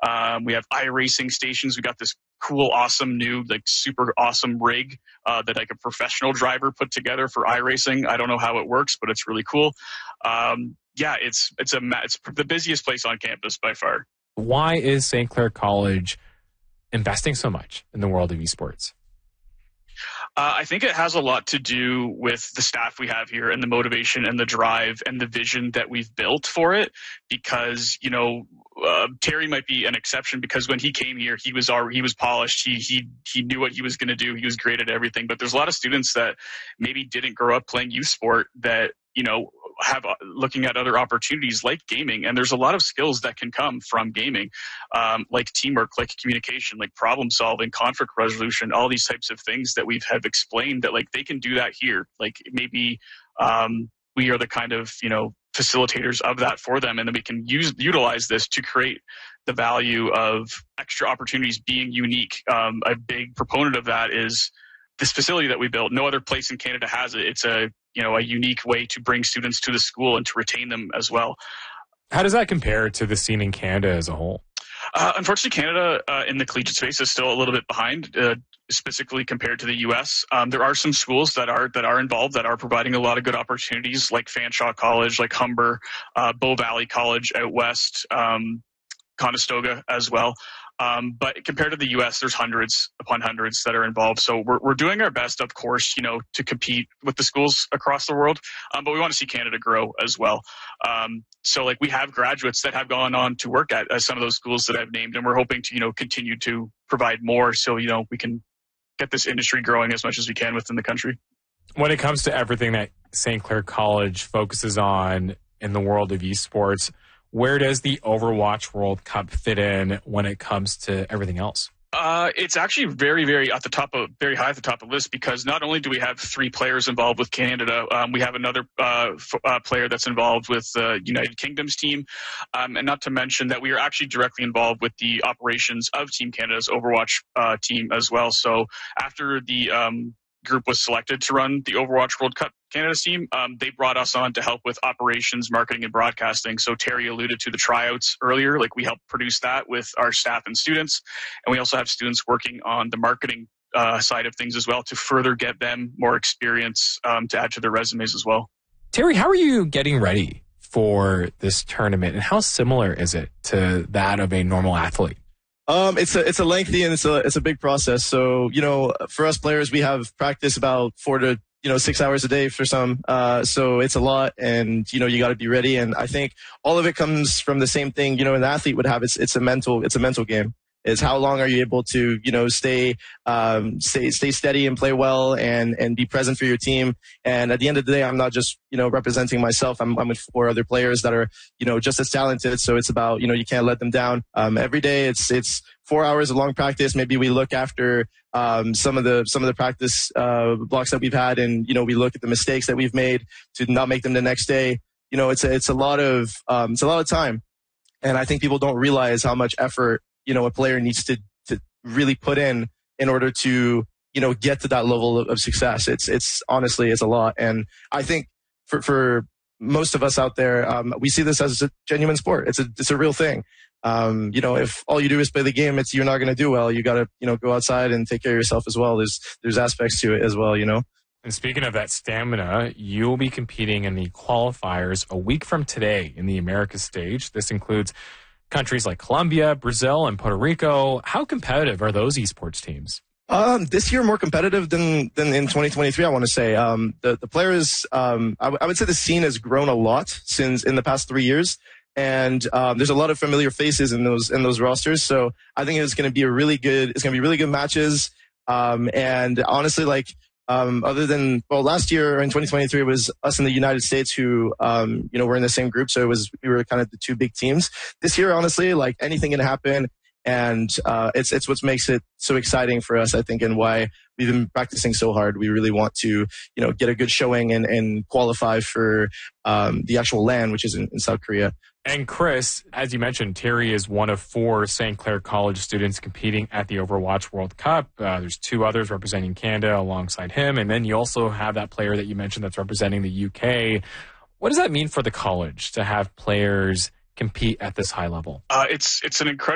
We have iRacing stations. We got this cool, awesome new, like super awesome rig that like a professional driver put together for iRacing. I don't know how it works, but it's really cool. It's the busiest place on campus by far. Why is St. Clair College investing so much in the world of esports? I think it has a lot to do with the staff we have here and the motivation and the drive and the vision that we've built for it. Because, Terry might be an exception because when he came here, he was polished. He knew what he was going to do. He was great at everything. But there's a lot of students that maybe didn't grow up playing youth sport that, have looking at other opportunities like gaming. And there's a lot of skills that can come from gaming, like teamwork, like communication, like problem solving, conflict resolution, all these types of things that we have explained that like they can do that here. Like maybe we are the kind of, facilitators of that for them. And then we can utilize this to create the value of extra opportunities being unique. A big proponent of that is this facility that we built. No other place in Canada has it. It's a unique way to bring students to the school and to retain them as well. How does that compare to the scene in Canada as a whole? Unfortunately, Canada in the collegiate space is still a little bit behind, specifically compared to the U.S. There are some schools that are involved that are providing a lot of good opportunities, like Fanshawe College, like Humber, Bow Valley College out west, Conestoga as well. But compared to the U.S., there's hundreds upon hundreds that are involved. So we're doing our best, of course, to compete with the schools across the world. But we want to see Canada grow as well. So like we have graduates that have gone on to work at some of those schools that I've named, and we're hoping to, continue to provide more so, we can get this industry growing as much as we can within the country. When it comes to everything that St. Clair College focuses on in the world of esports, where does the Overwatch World Cup fit in when it comes to everything else? It's actually very, very high at the top of the list because not only do we have 3 players involved with Canada, we have another player that's involved with the United Kingdom's team, and not to mention that we are actually directly involved with the operations of Team Canada's Overwatch team as well. So after the group was selected to run the Overwatch World Cup Canada's team, they brought us on to help with operations, marketing, and broadcasting. So Terry alluded to the tryouts earlier. Like we helped produce that with our staff and students. And we also have students working on the marketing side of things as well to further get them more experience to add to their resumes as well. Terry, how are you getting ready for this tournament? And how similar is it to that of a normal athlete? It's a lengthy and it's a big process. So, for us players, we have practice about 4 to 6 hours a day for some. So it's a lot and, you got to be ready. And I think all of it comes from the same thing, an athlete would have. It's a mental game. Is how long are you able to, stay steady and play well and be present for your team. And at the end of the day, I'm not just, representing myself. I'm with 4 other players that are, just as talented. So it's about, you can't let them down. Every day it's 4 hours of long practice. Maybe we look after, some of the practice, blocks that we've had and, we look at the mistakes that we've made to not make them the next day. It's a lot of time. And I think people don't realize how much effort, a player needs to really put in order to, get to that level of success. It's honestly, it's a lot. And I think for most of us out there, we see this as a genuine sport. It's a real thing. If all you do is play the game, you're not going to do well. You got to, go outside and take care of yourself as well. There's aspects to it as well, And speaking of that stamina, you'll be competing in the qualifiers a week from today in the Americas stage. This includes countries like Colombia, Brazil, and Puerto Rico. How competitive are those esports teams? This year more competitive than in 2023, I want to say. The players, I would say the scene has grown a lot since in the past 3 years. And there's a lot of familiar faces in those rosters. So I think it's going to be really good matches. And honestly, other than, last year in 2023, it was us in the United States who, were in the same group. So we were kind of the 2 big teams. This year, honestly, anything can happen. And, it's what makes it so exciting for us, I think, and why we've been practicing so hard. We really want to, get a good showing and qualify for, the actual LAN, which is in South Korea. And Chris, as you mentioned, Terry is one of 4 St. Clair College students competing at the Overwatch World Cup. There's 2 others representing Canada alongside him. And then you also have that player that you mentioned that's representing the UK. What does that mean for the college to have players compete at this high level? It's an incredible